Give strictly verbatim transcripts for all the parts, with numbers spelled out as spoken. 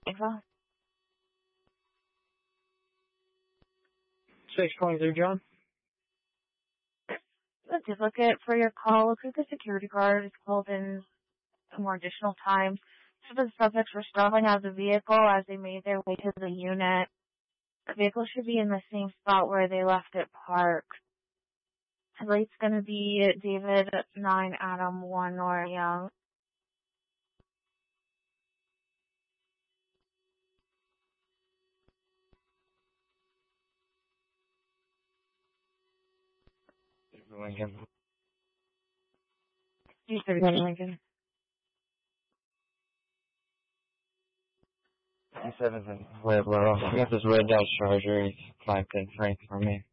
Info. six twenty-three, John. The duplicate for your call. Looks like the security guard is called in more additional times. So the subjects were struggling out of the vehicle as they made their way to the unit. The vehicle should be in the same spot where they left it parked. Headlight's going to be David nine Adam one Nora Young. Lincoln. G thirty-one Lincoln. seventh and Pueblo. I got this red Dodge Charger. He's typed in Frank for me.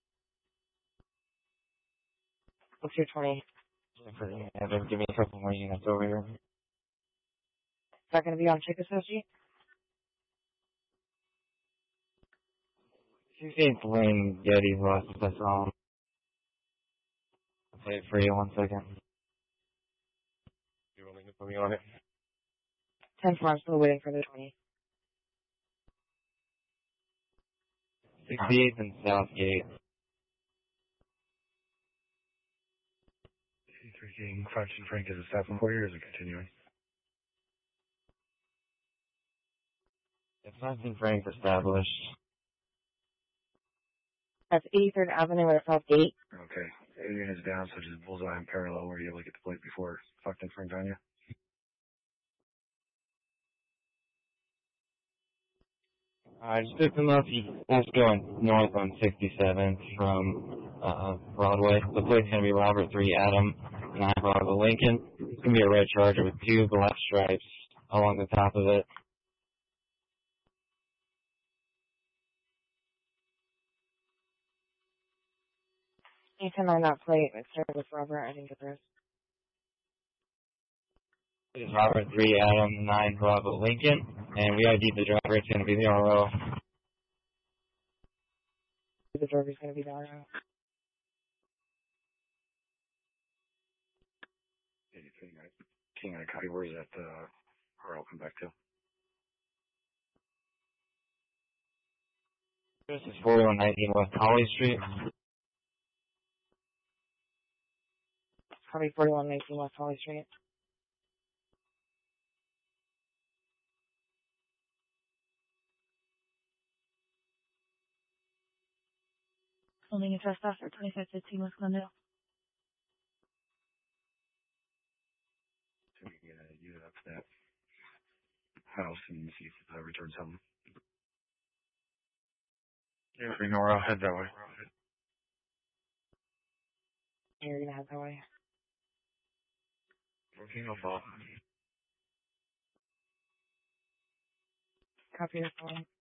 What's your twenty? Yeah, just give me a couple more units over here. Is that going to be on Chickasaw? sixteenth Lane, Getty, Ross, that's all. I'll play it for you one second. You willing to put me on it? ten four, I'm still waiting for the twenty. sixty-eighth and Southgate. three King, Function Frank is a staff employee or is it continuing? It's not been Frank established. That's eighty-third Avenue at Southgate. Okay. Eight units down, so just bullseye and parallel where you able to get the plate before fucked in Frank on you. I just picked him up. He's going north on sixty-seventh from uh, Broadway. The plate's going to be Robert three Adam nine Bravo Lincoln. It's going to be a red Charger with two black stripes along the top of it. eight ten nine that plate. It started with Robert. I didn't get this. This is Robert three Adam nine Bravo Lincoln. And we I D'd the driver. It's going to be the R O. The driver's going to be the R O. King and a copy. Where's that uh, R O come back to? This is forty-one nineteen West Holly Street. Probably forty-one nineteen West Holly Street. Holding a test after twenty-five fifteen West Glendale. So we can get a unit up to that house and see if it uh, returns something. Yeah, we know where I'll head that way. You're going to head that way. Okay, no fault. Copy the phone.